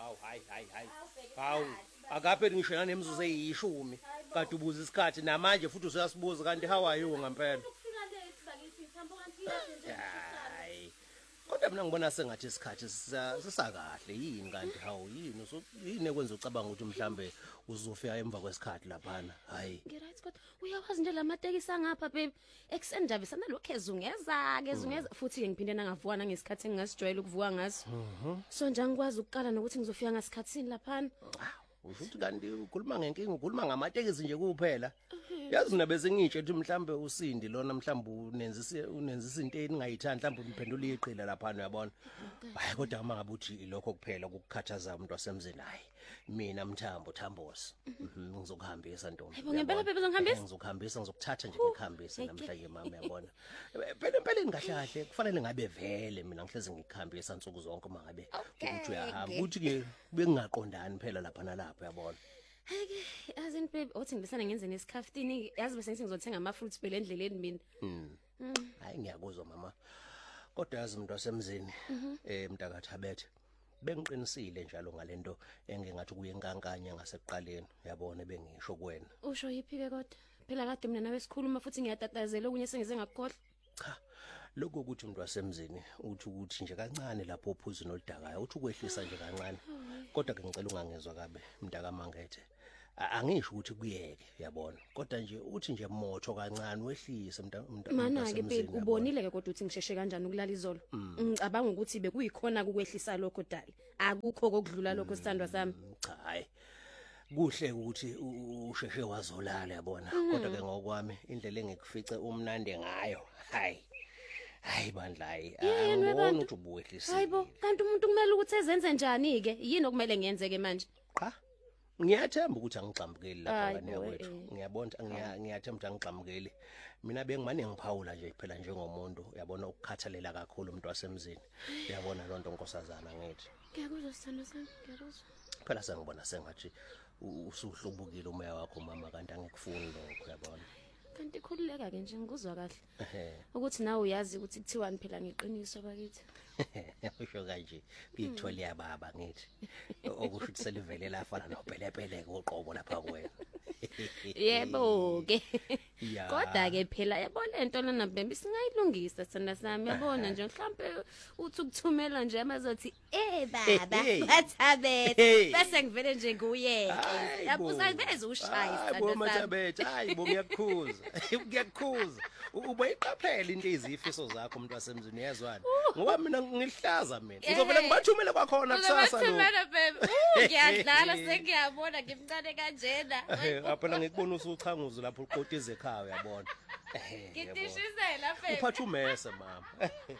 hayi. Hawu, akapheli ngisho nanemzuzu eyishumi. Kade ubuza isikhathi namanje futhi usuyasibuza kanti how are you ngempela? Hayi. Kodwa mina ngibona sengathi isikhathi sisakahle yini kanti hawu yini yini ekwenza ucabanga ukuthi mhlambe uzofika emva kwesikhathi laphana hayi Ngiright kodwa uyawazi nje lamatekisi angapha babe ekseni nje besana lokho ezungeza futhi ke ngiphinde nangavuka nangesikhathi engingasijwayela ukuvuka ngaso so nje angikwazi ukuqala nokuthi ngizofika ngasikhatsini laphana ushuthi kanti ukhuluma ngenkinga ukhuluma ngamatekisi nje kuphela yazi nabese ngitshe ukuthi mhlambe usindi lona mhlambe unenzisa into eningayithandi mhlambe umphendula iqila lapha uyabona hayi kodwa uma ngabe uthi lokho kuphela ukukhathaza umuntu wasemzini hayi mina Mthambo Thambosi ngizokuhambisa ntombi yebo ngempela bebe ngihambisa ngizokuhambisa ngizokuthatha nje ngikuhambise namhlanje mama yabona phela ngahle kufanele ngabe vele mina ngihlezi ngikuhambisa insuku zonke uma ngabe ukuthi uyahamba ukuthi ke bengingaqondani phela lapha nalapha yabona Hey, azin babe, othi ngibesana ngenze nesikhaftini, yazi bese ngizothenga ama fruits phela endleleni mina. Hayi ngiyakuzwa mama. Kodwa yazi umuntu wasemzini, mntakathabethe, bengiqinisile njalo ngalento engingathi kuye enkankanya ngasekuqaleni, yabona bengisho kuwena. Usho yipi ke kodwa? Phela kade mina nawe sikhuluma futhi ngiyatatazela okunye sengize ngakukhohle. Cha, lokho ukuthi umuntu wasemzini uthi ukuthi nje kancane lapho ophuzi noludakayo, uthi ukwehlisa nje kancane. Kodwa ke ngicela ungangezwa kabe mntaka Mangethe. Angisho ukuthi kuyeke yabona kodwa nje uthi nje motho kancane wehlise mana ke babe ubonile ke kodwa uthi ngisheshe kanjani ukulala izolo ngicabanga ukuthi bekuyikhona ukwehlisa lokho dali akukho kokudlula lokho sithandwa sami cha hayi kuhle ukuthi usheshe wazolala yabona kodwa ke ngokwami indlela engikufice umnande ngayo hayi bandla angiboni ukuthi ubuwehlisa hayibo kanti umuntu kumele ukuthi ezenze njani ke yini okumele ngiyenze ke manje cha ngiyathemba ukuthi angigxambukeli lapha kanye wethu ngiyabona ngiyathemba ukuthi angigxambukeli mina bengimane ngiphawula nje phela njengomuntu uyabona ukukhathalela kakhulu umuntu wasemzini uyabona lonto nkosazana ngithi ngiyakuzwa sithando sami ngiyakuzwa phela sengibona sengathi usuhlubukile umoya wakho mama kanti angikufuni lokho uyabona kanti khulileka ke nje ngikuzwa kahle ukuthi nawe uyazi ukuthi kuthiwani phela ngeqiniso bakithi usho kanje kuyithola yababa ngithi okusho ukuthi selivelela afana nopelepele koqobo lapha kuwena yebo ke kodwa ke phela yabona lento lana mbembe singayilungisa sithanda sami yabona nje mhlambe uthi ukuthumela nje amazothi baba Mathabethe bese ngivele nje nguye yabuza veze ushaya sithanda sami hayi bo ngiyakukhuza uboyiqaphela into izifiso zakho umuntu wasemzini yazwana ngoba mina ngihlaza mina ngizovela ngibathumele kwakhona kusasa lo ngiyadlala sengiyabona ngimncane kanjena phela ngikubona usuchanguzo lapho uqotize ekhaya uyabona ngidishisela phela uphatha umese mama